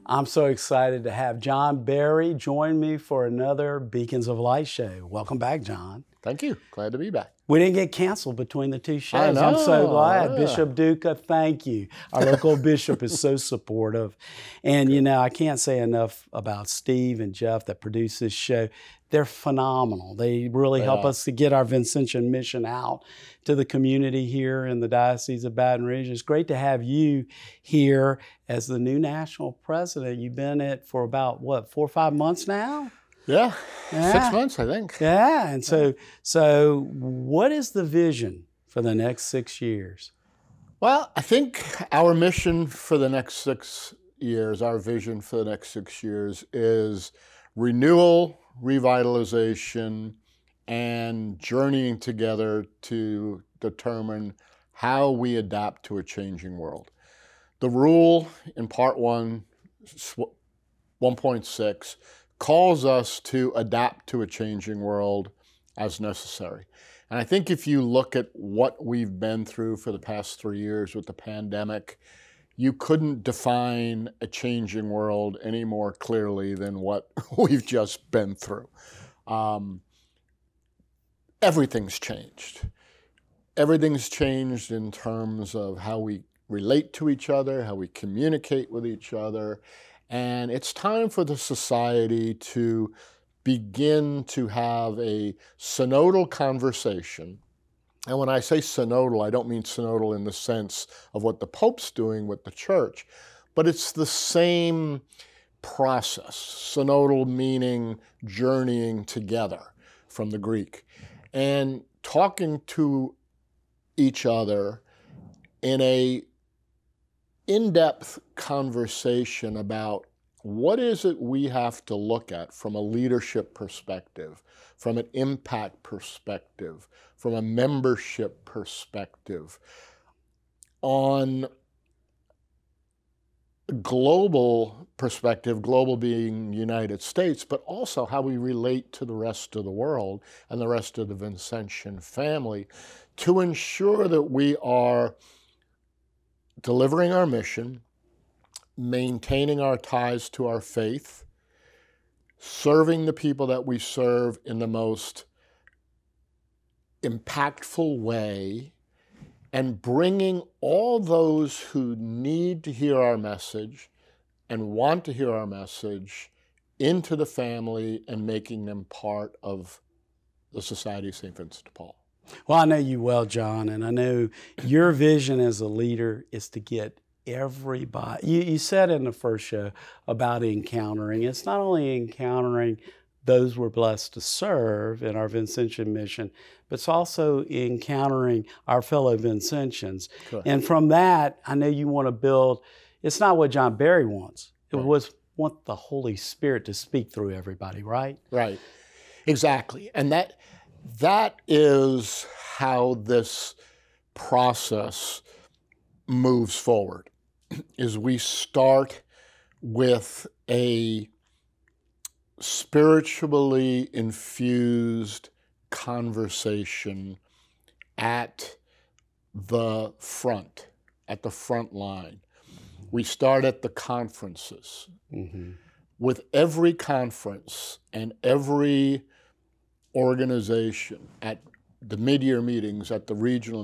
I'm so excited to have John Berry join me for another Beacons of Light show. Welcome back, John. Thank you. Glad to be back. We didn't get canceled between the two shows. I know, I'm so glad. yeah. Bishop Duca, thank you. Our local bishop is so supportive. And, you know, I can't say enough about Steve and Jeff that produce this show. They're phenomenal. They really help us to get our Vincentian mission out to the community here in the Diocese of Baton Rouge. It's great to have you here as the new national president. You've been it for about, what, 4 or 5 months now? Yeah, 6 months, I think. Yeah, and so what is the vision for the next 6 years? Well, I think our mission for the next 6 years, our vision for the next 6 years is renewal, revitalization, and journeying together to determine how we adapt to a changing world. The rule in part 1, 1.6, calls us to adapt to a changing world as necessary. And I think if you look at what we've been through for the past 3 years with the pandemic, you couldn't define a changing world any more clearly than what we've just been through. Everything's changed. Everything's changed in terms of how we relate to each other, how we communicate with each other. And it's time for the society to begin to have a synodal conversation. And when I say synodal, I don't mean synodal in the sense of what the Pope's doing with the church, but it's the same process. Synodal meaning journeying together from the Greek, and talking to each other in a in-depth conversation about what is it we have to look at from a leadership perspective, from an impact perspective, from a membership perspective, on a global perspective, global being United States, but also how we relate to the rest of the world and the rest of the Vincentian family to ensure that we are delivering our mission, maintaining our ties to our faith, serving the people that we serve in the most impactful way, and bringing all those who need to hear our message and want to hear our message into the family and making them part of the Society of St. Vincent de Paul. Well, I know you well, John, and I know your vision as a leader is to get everybody. You said in the first show about encountering. It's not only encountering those we're blessed to serve in our Vincentian mission, but it's also encountering our fellow Vincentians. Correct. And from that, I know you want to build, it's not what John Berry wants. It was want the Holy Spirit to speak through everybody, right? Right, exactly. And that is how this process moves forward, is we start with a spiritually infused conversation at the front line. We start at the conferences. Mm-hmm. With every conference and every organization, at the mid-year meetings, at the regional